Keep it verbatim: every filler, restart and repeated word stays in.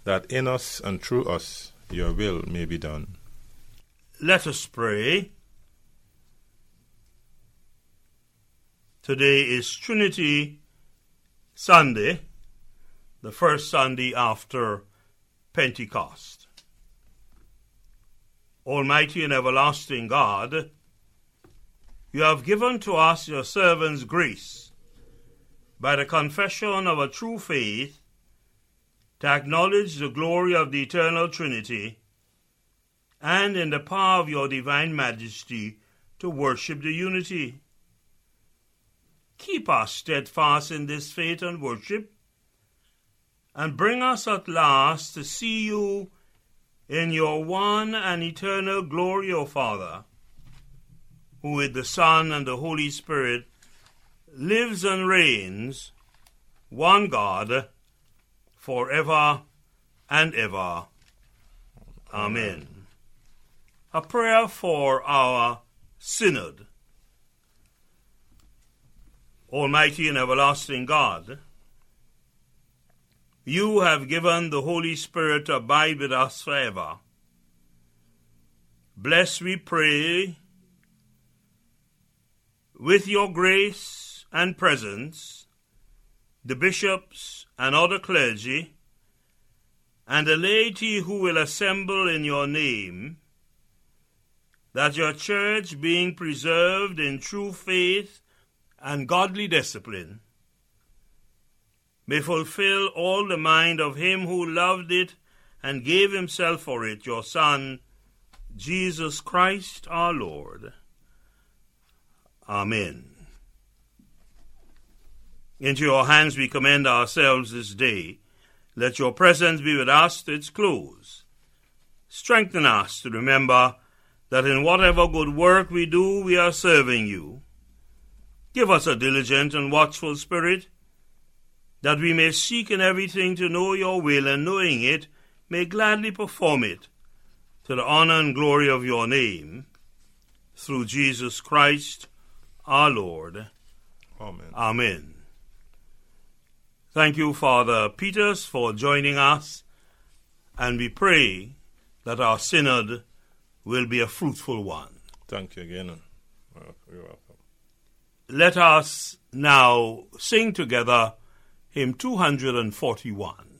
that in us and through us your will may be done. Let us pray. Today is Trinity Sunday, the first Sunday after Pentecost. Almighty and everlasting God, you have given to us, your servants, grace by the confession of a true faith to acknowledge the glory of the eternal Trinity, and in the power of your divine majesty to worship the unity. Keep us steadfast in this faith and worship, and bring us at last to see you in your one and eternal glory, O Father, who with the Son and the Holy Spirit lives and reigns, one God, forever and ever. Amen. A prayer for our synod. Almighty and everlasting God, you have given the Holy Spirit to abide with us forever. Bless, we pray, with your grace and presence, the bishops and other clergy, and the laity who will assemble in your name, that your church, being preserved in true faith and godly discipline, may fulfill all the mind of him who loved it and gave himself for it, your Son, Jesus Christ our Lord. Amen. Into your hands we commend ourselves this day. Let your presence be with us to its close. Strengthen us to remember that in whatever good work we do, we are serving you. Give us a diligent and watchful spirit, that we may seek in everything to know your will, and knowing it, may gladly perform it, to the honor and glory of your name, through Jesus Christ our Lord. Amen. Amen. Thank you, Father Peters, for joining us, and we pray that our synod will be a fruitful one. Thank you again. You're welcome. Let us now sing together hymn two hundred forty-one.